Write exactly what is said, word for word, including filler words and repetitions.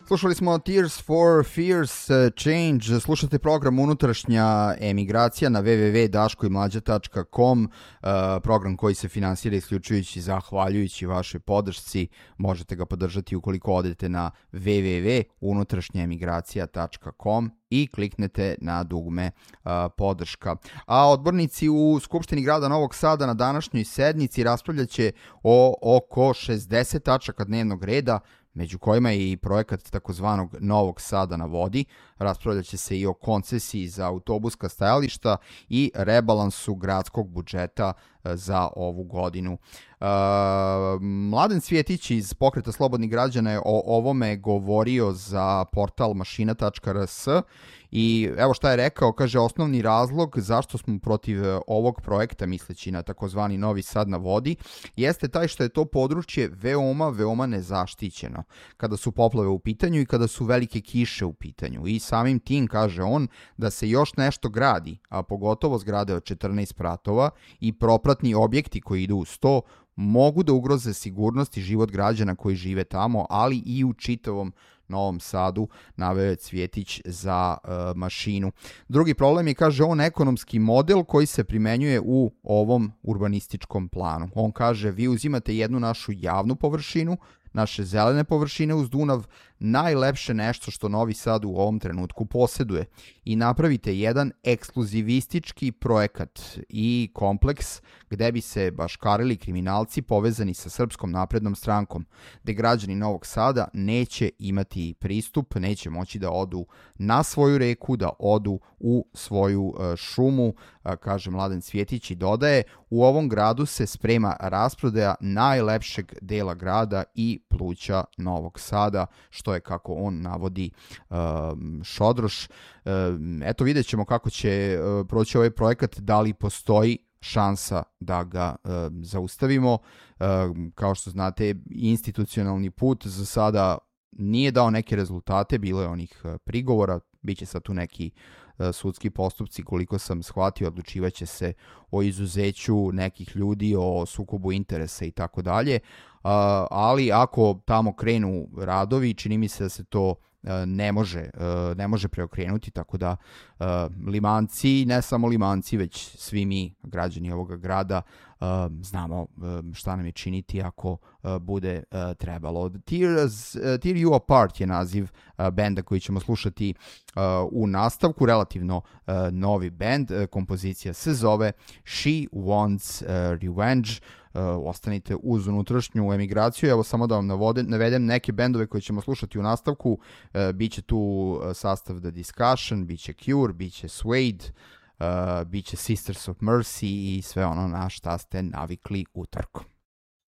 Slušali smo Tears for Fears Change, slušate program Unutrašnja emigracija na w w w tačka daško i mlađa tačka com, program koji se finansira isključujući zahvaljujući vašoj podršci. Možete ga podržati ukoliko odete na w w w tačka unutrašnja emigracija tačka com i kliknete na dugme uh, podrška. A odbornici u Skupštini grada Novog Sada na današnjoj sednici raspravljaće o oko šezdeset tačaka dnevnog reda, među kojima je i projekat takozvanog Novog Sada na vodi. Raspravljaće se i o koncesiji za autobuska stajališta i rebalansu gradskog budžeta za ovu godinu. Uh, Mladen Cvjetić iz Pokreta slobodnih građana je o ovome govorio za portal mašina tačka r s i evo šta je rekao, kaže osnovni razlog zašto smo protiv ovog projekta, misleći na takozvani Novi Sad na vodi, jeste taj što je to područje veoma, veoma nezaštićeno kada su poplave u pitanju i kada su velike kiše u pitanju. I samim tim, kaže on, da se još nešto gradi, a pogotovo zgrade od četrnaest spratova i propratni objekti koji idu uz to, mogu da ugroze sigurnost i život građana koji žive tamo, ali i u čitavom Novom Sadu, naveo je Cvjetić za uh, mašinu. Drugi problem je, kaže on, ekonomski model koji se primenjuje u ovom urbanističkom planu. On kaže, vi uzimate jednu našu javnu površinu, naše zelene površine uz Dunav, najlepše nešto što Novi Sad u ovom trenutku posjeduje, i napravite jedan ekskluzivistički projekat i kompleks gde bi se baškarili kriminalci povezani sa Srpskom naprednom strankom, gde građani Novog Sada neće imati pristup, neće moći da odu na svoju reku, da odu u svoju šumu, kaže Mladen Cvjetić i dodaje, u ovom gradu se sprema rasprodaja najlepšeg dela grada i pluća Novog Sada, što je, kako on navodi, Šodroš. Eto, vidjet ćemo kako će proći ovaj projekat, da li postoji šansa da ga zaustavimo. Kao što znate, institucionalni put za sada nije dao neke rezultate, bilo je onih prigovora, bit će sad tu neki sudski postupci, koliko sam shvatio, odlučivaće se o izuzeću nekih ljudi, o sukobu interesa i tako dalje, ali ako tamo krenu radovi, čini mi se da se to ne može, ne može preokrenuti, tako da Limanci, ne samo Limanci, već svi mi, građani ovoga grada, znamo šta nam je činiti ako bude trebalo. Tears, Tear You Apart je naziv benda koji ćemo slušati u nastavku, relativno novi bend, kompozicija se zove She Wants Revenge. Ostanite uz unutrašnju emigraciju. Evo samo da vam navode, navedem neke bendove koje ćemo slušati u nastavku. Biće tu sastav The Discussion, biće Cure, biće Suede, biće Sisters of Mercy i sve ono na šta ste navikli utorkom.